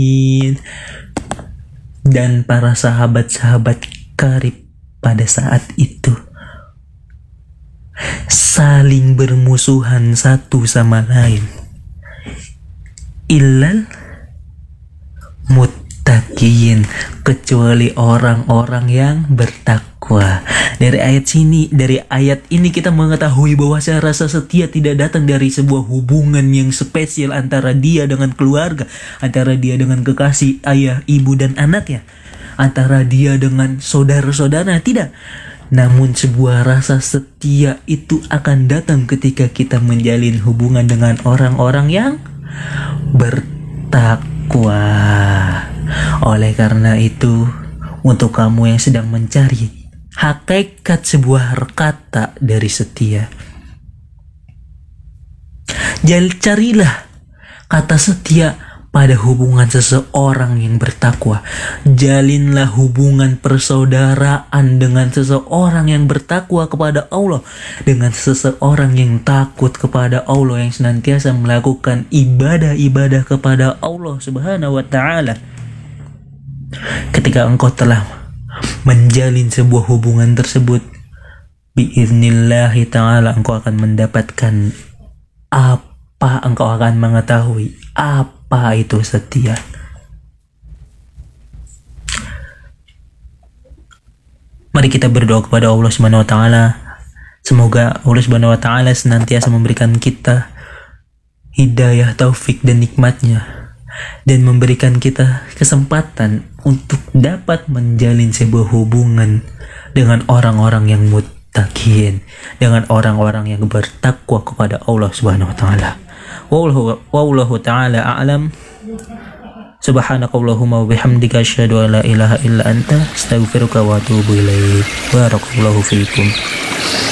dan para sahabat-sahabat karib pada saat itu saling bermusuhan satu sama lain illal muttaqin, kecuali orang-orang yang bertakwa. Dari ayat ini kita mengetahui bahwa rasa setia tidak datang dari sebuah hubungan yang spesial antara dia dengan keluarga, antara dia dengan kekasih ayah, ibu dan anaknya, antara dia dengan saudara-saudara, tidak. Namun sebuah rasa setia itu akan datang ketika kita menjalin hubungan dengan orang-orang yang bertakwa. Oleh karena itu, untuk kamu yang sedang mencari hakikat sebuah kata dari setia, carilah kata setia pada hubungan seseorang yang bertakwa. Jalinlah hubungan persaudaraan dengan seseorang yang bertakwa kepada Allah, dengan seseorang yang takut kepada Allah, yang senantiasa melakukan ibadah-ibadah kepada Allah Subhanahu wa ta'ala. Ketika engkau telah menjalin sebuah hubungan tersebut, biiznillahi ta'ala engkau akan mendapatkan engkau akan mengetahui apa itu setia. Mari kita berdoa kepada Allah Subhanahu wa ta'ala. Semoga Allah Subhanahu wa ta'ala senantiasa memberikan kita hidayah, taufik dan nikmatnya, dan memberikan kita kesempatan untuk dapat menjalin sebuah hubungan dengan orang-orang yang muttaqin, dengan orang-orang yang bertakwa kepada Allah Subhanahu wa ta'ala. Wallahu ta'ala a'lam. Subhanakallahumma wa bihamdika asyhadu an la ilaha illa anta astaghfiruka wa atubu ilaik. Barakallahu fiikum.